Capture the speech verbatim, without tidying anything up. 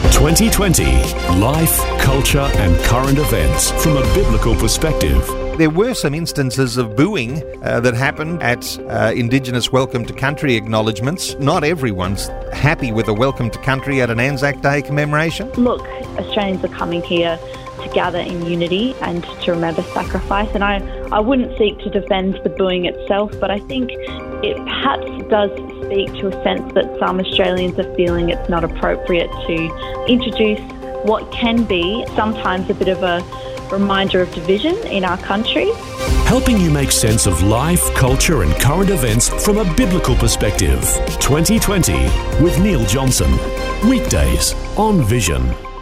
twenty twenty. Life, culture and current events from a biblical perspective. There were some instances of booing uh, that happened at uh, Indigenous Welcome to Country acknowledgements. Not everyone's happy with a Welcome to Country at an Anzac Day commemoration. Look, Australians are coming here to gather in unity and to remember sacrifice, and I, I wouldn't seek to defend the booing itself, but I think it perhaps does speak to a sense that some Australians are feeling it's not appropriate to introduce what can be sometimes a bit of a reminder of division in our country. Helping you make sense of life, culture and current events from a biblical perspective. twenty twenty with Neil Johnson. Weekdays on Vision.